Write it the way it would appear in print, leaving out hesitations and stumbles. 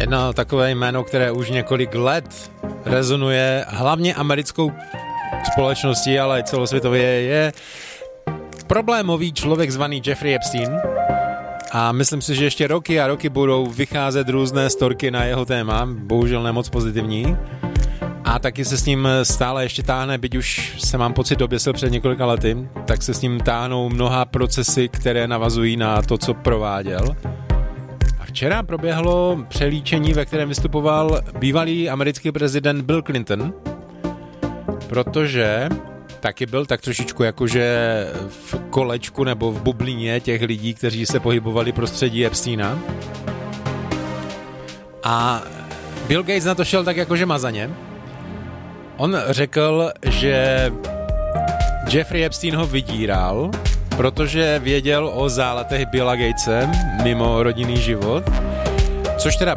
Jedno takové jméno, které už několik let rezonuje hlavně americkou společností, ale i celosvětově, je problémový člověk zvaný Jeffrey Epstein. A myslím si, že ještě roky a roky budou vycházet různé storky na jeho téma, bohužel nemoc pozitivní. A taky se s ním stále ještě táhne, byť už se mám pocit doběsil před několika lety, tak se s ním táhnou mnoha procesy, které navazují na to, co prováděl. A včera proběhlo přelíčení, ve kterém vystupoval bývalý americký prezident Bill Clinton, protože taky byl tak trošičku jakože v kolečku nebo v bublině těch lidí, kteří se pohybovali prostředí Epsteina. A Bill Gates na to šel tak jakože mazaně. On řekl, že Jeffrey Epstein ho vydíral, protože věděl o záletech Billa Gatese mimo rodinný život, což teda